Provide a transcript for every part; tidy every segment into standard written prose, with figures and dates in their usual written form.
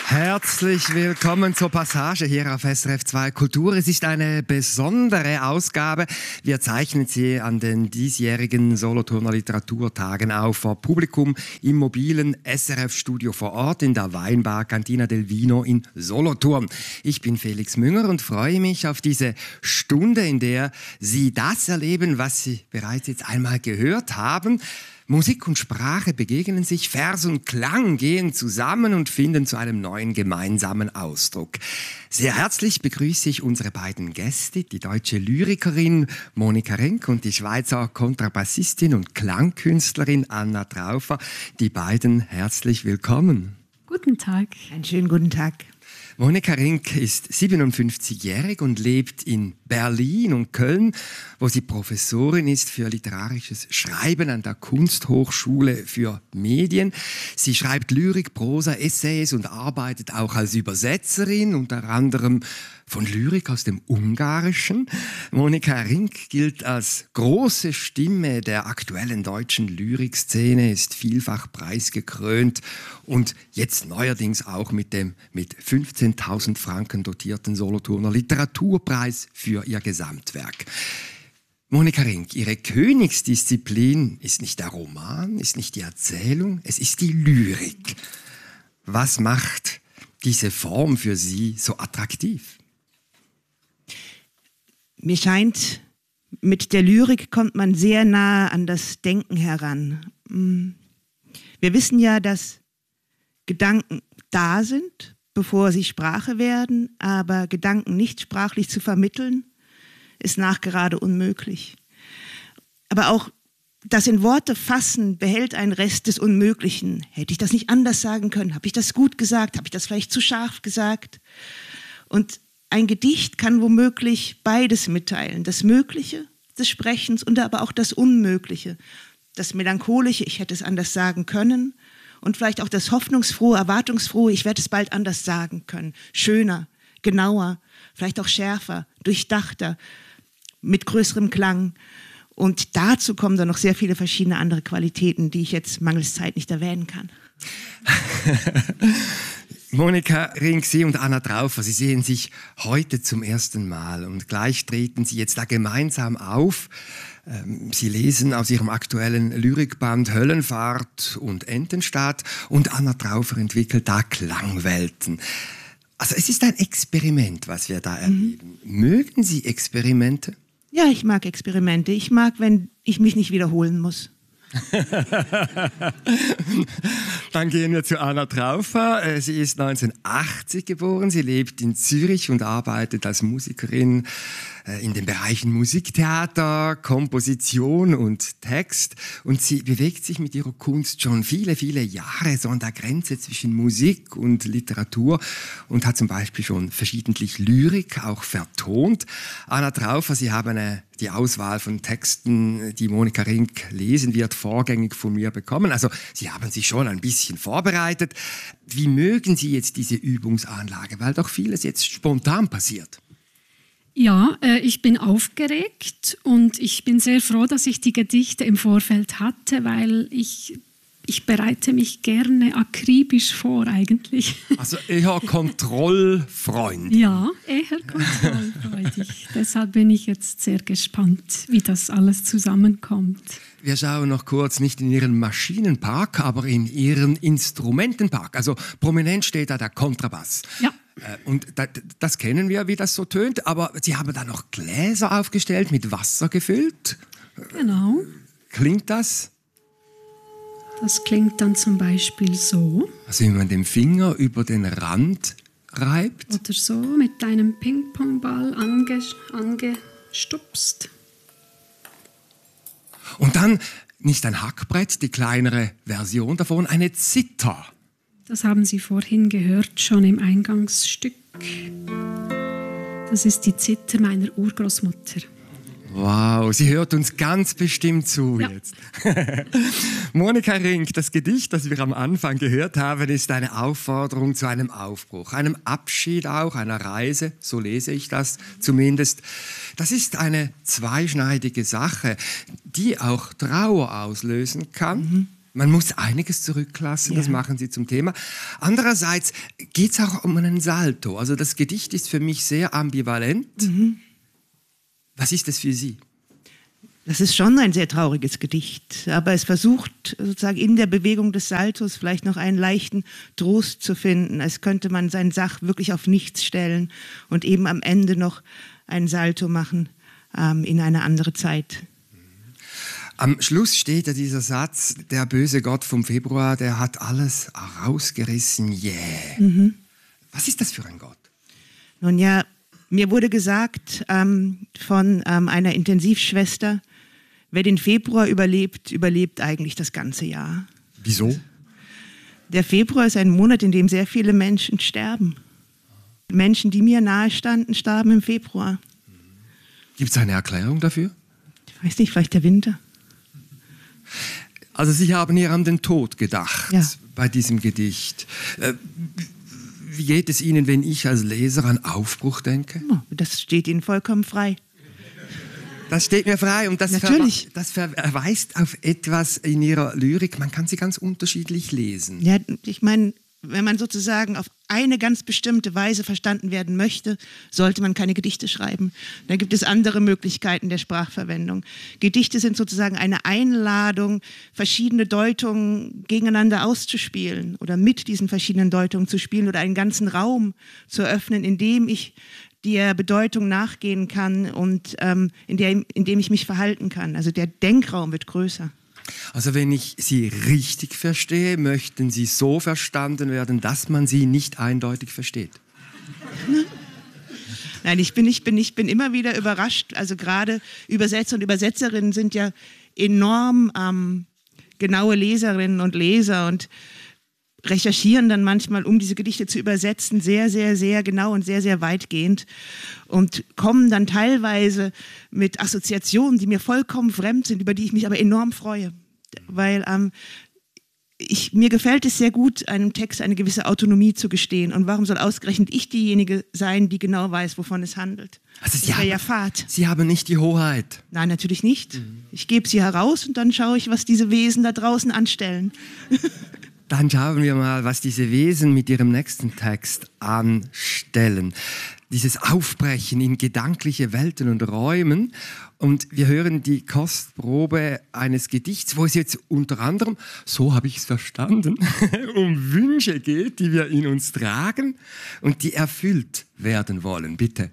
Herzlich willkommen zur Passage hier auf SRF 2 Kultur. Es ist eine besondere Ausgabe. Wir zeichnen sie an den diesjährigen Solothurner Literaturtagen auf vor Publikum im mobilen SRF-Studio vor Ort in der Weinbar Cantina del Vino in Solothurn. Ich bin Felix Münger und freue mich auf diese Stunde, in der Sie das erleben, was Sie bereits jetzt einmal gehört haben. Musik und Sprache begegnen sich, Vers und Klang gehen zusammen und finden zu einem neuen gemeinsamen Ausdruck. Sehr herzlich begrüße ich unsere beiden Gäste, die deutsche Lyrikerin Monika Renk und die Schweizer Kontrabassistin und Klangkünstlerin Anna Traufer. Die beiden herzlich willkommen. Guten Tag. Einen schönen guten Tag. Monika Renk ist 57-jährig und lebt in Berlin und Köln, wo sie Professorin ist für literarisches Schreiben an der Kunsthochschule für Medien. Sie schreibt Lyrik, Prosa, Essays und arbeitet auch als Übersetzerin, unter anderem von Lyrik aus dem Ungarischen. Monika Renk gilt als große Stimme der aktuellen deutschen Lyrikszene, ist vielfach preisgekrönt und jetzt neuerdings auch mit dem mit 15.000 Franken dotierten Solothurner Literaturpreis für ihr Gesamtwerk. Monika Renk, Ihre Königsdisziplin ist nicht der Roman, ist nicht die Erzählung, es ist die Lyrik. Was macht diese Form für Sie so attraktiv? Mir scheint, mit der Lyrik kommt man sehr nahe an das Denken heran. Wir wissen ja, dass Gedanken da sind, bevor sie Sprache werden, aber Gedanken nicht sprachlich zu vermitteln, ist nachgerade unmöglich. Aber auch das in Worte fassen behält einen Rest des Unmöglichen. Hätte ich das nicht anders sagen können? Habe ich das gut gesagt? Habe ich das vielleicht zu scharf gesagt? Und ein Gedicht kann womöglich beides mitteilen. Das Mögliche des Sprechens und aber auch das Unmögliche. Das Melancholische, ich hätte es anders sagen können. Und vielleicht auch das Hoffnungsfrohe, Erwartungsfrohe, ich werde es bald anders sagen können. Schöner, genauer, vielleicht auch schärfer, durchdachter, mit größerem Klang. Und dazu kommen dann noch sehr viele verschiedene andere Qualitäten, die ich jetzt mangels Zeit nicht erwähnen kann. Monika Renk, Sie und Anna Traufer, Sie sehen sich heute zum ersten Mal und gleich treten Sie jetzt da gemeinsam auf. Sie lesen aus Ihrem aktuellen Lyrikband Höllenfahrt und Entenstadt und Anna Traufer entwickelt da Klangwelten. Also es ist ein Experiment, was wir da erleben. Mögen Sie Experimente? Ja, ich mag Experimente. Ich mag, wenn ich mich nicht wiederholen muss. Dann gehen wir zu Anna Traufer. Sie ist 1980 geboren. Sie lebt in Zürich und arbeitet als Musikerin in den Bereichen Musiktheater, Komposition und Text. Und sie bewegt sich mit ihrer Kunst schon viele, viele Jahre so an der Grenze zwischen Musik und Literatur und hat zum Beispiel schon verschiedentlich Lyrik auch vertont. Anna Traufer, Sie haben die Auswahl von Texten, die Monika Renk lesen wird, vorgängig von mir bekommen. Also Sie haben sich schon ein bisschen vorbereitet. Wie mögen Sie jetzt diese Übungsanlage? Weil doch vieles jetzt spontan passiert. Ja, ich bin aufgeregt und ich bin sehr froh, dass ich die Gedichte im Vorfeld hatte, weil ich bereite mich gerne akribisch vor eigentlich. Also eher kontrollfreundlich. Ja, eher kontrollfreudig. Deshalb bin ich jetzt sehr gespannt, wie das alles zusammenkommt. Wir schauen noch kurz nicht in Ihren Maschinenpark, aber in Ihren Instrumentenpark. Also prominent steht da der Kontrabass. Ja. Und das kennen wir, wie das so tönt, aber Sie haben da noch Gläser aufgestellt, mit Wasser gefüllt. Genau. Klingt das? Das klingt dann zum Beispiel so. Also wenn man den Finger über den Rand reibt. Oder so, mit einem Ping-Pong-Ball angestupst. Und dann nicht ein Hackbrett, die kleinere Version davon, eine Zither. Das haben Sie vorhin gehört, schon im Eingangsstück. Das ist die Zither meiner Urgroßmutter. Wow, sie hört uns ganz bestimmt zu Ja. jetzt. Monika Renk, das Gedicht, das wir am Anfang gehört haben, ist eine Aufforderung zu einem Aufbruch, einem Abschied auch, einer Reise, so lese ich das zumindest. Das ist eine zweischneidige Sache, die auch Trauer auslösen kann. Man muss einiges zurücklassen, das machen Sie zum Thema. Andererseits geht es auch um einen Salto. Also das Gedicht ist für mich sehr ambivalent. Was ist das für Sie? Das ist schon ein sehr trauriges Gedicht, aber es versucht sozusagen in der Bewegung des Saltos vielleicht noch einen leichten Trost zu finden, als könnte man seine Sache wirklich auf nichts stellen und eben am Ende noch einen Salto machen in eine andere Zeit. Am Schluss steht ja dieser Satz, der böse Gott vom Februar, der hat alles rausgerissen, yeah. Was ist das für ein Gott? Nun ja, mir wurde gesagt von einer Intensivschwester, wer den Februar überlebt, überlebt eigentlich das ganze Jahr. Wieso? Der Februar ist ein Monat, in dem sehr viele Menschen sterben. Menschen, die mir nahestanden, starben im Februar. Gibt es eine Erklärung dafür? Ich weiß nicht, vielleicht der Winter. Also Sie haben hier an den Tod gedacht, ja, bei diesem Gedicht. Wie geht es Ihnen, wenn ich als Leser an Aufbruch denke? Das steht Ihnen vollkommen frei. Das steht mir frei und das verweist auf etwas in Ihrer Lyrik. Man kann sie ganz unterschiedlich lesen. Ja, ich meine, wenn man sozusagen auf eine ganz bestimmte Weise verstanden werden möchte, sollte man keine Gedichte schreiben. Da gibt es andere Möglichkeiten der Sprachverwendung. Gedichte sind sozusagen eine Einladung, verschiedene Deutungen gegeneinander auszuspielen oder mit diesen verschiedenen Deutungen zu spielen oder einen ganzen Raum zu öffnen, in dem ich der Bedeutung nachgehen kann und in dem ich mich verhalten kann. Also der Denkraum wird größer. Also wenn ich Sie richtig verstehe, möchten Sie so verstanden werden, dass man Sie nicht eindeutig versteht? Nein, ich bin immer wieder überrascht. Also gerade Übersetzer und Übersetzerinnen sind ja enorm genaue Leserinnen und Leser und recherchieren dann manchmal, um diese Gedichte zu übersetzen, sehr, sehr, sehr genau und sehr, sehr weitgehend und kommen dann teilweise mit Assoziationen, die mir vollkommen fremd sind, über die ich mich aber enorm freue. Weil mir gefällt es sehr gut, einem Text eine gewisse Autonomie zu gestehen. Und warum soll ausgerechnet ich diejenige sein, die genau weiß, wovon es handelt? Also das wäre ja Fad. Sie haben nicht die Hoheit. Nein, natürlich nicht. Ich gebe sie heraus und dann schaue ich, was diese Wesen da draußen anstellen. Dann schauen wir mal, was diese Wesen mit ihrem nächsten Text anstellen. Dieses Aufbrechen in gedankliche Welten und Räumen. Und wir hören die Kostprobe eines Gedichts, wo es jetzt unter anderem, so habe ich es verstanden, um Wünsche geht, die wir in uns tragen und die erfüllt werden wollen. Bitte.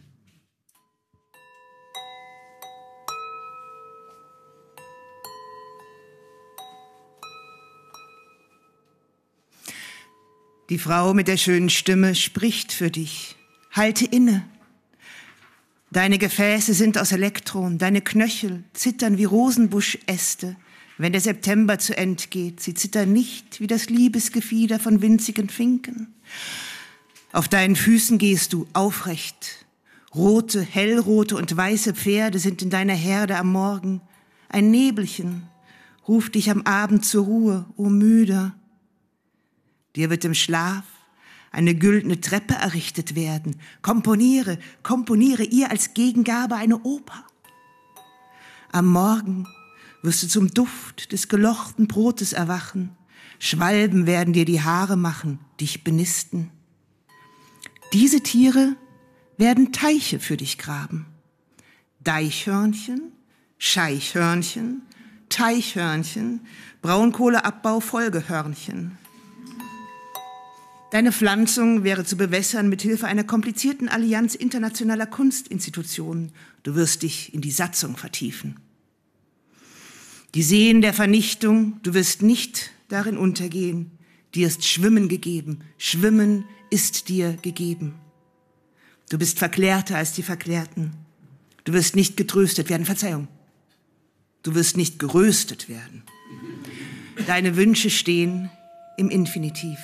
Die Frau mit der schönen Stimme spricht für dich. Halte inne. Deine Gefäße sind aus Elektron, deine Knöchel zittern wie Rosenbuschäste, wenn der September zu End geht. Sie zittern nicht wie das Liebesgefieder von winzigen Finken. Auf deinen Füßen gehst du aufrecht. Rote, hellrote und weiße Pferde sind in deiner Herde am Morgen. Ein Nebelchen ruft dich am Abend zur Ruhe, o Müder. Dir wird im Schlaf eine güldene Treppe errichtet werden. Komponiere ihr als Gegengabe eine Oper. Am Morgen wirst du zum Duft des gelochten Brotes erwachen. Schwalben werden dir die Haare machen, dich benisten. Diese Tiere werden Teiche für dich graben. Deichhörnchen, Scheichhörnchen, Teichhörnchen, Braunkohleabbau, Folgehörnchen. Deine Pflanzung wäre zu bewässern mit Hilfe einer komplizierten Allianz internationaler Kunstinstitutionen. Du wirst dich in die Satzung vertiefen. Die Seen der Vernichtung, du wirst nicht darin untergehen. Dir ist Schwimmen gegeben. Schwimmen ist dir gegeben. Du bist verklärter als die Verklärten. Du wirst nicht getröstet werden. Verzeihung. Du wirst nicht geröstet werden. Deine Wünsche stehen im Infinitiv.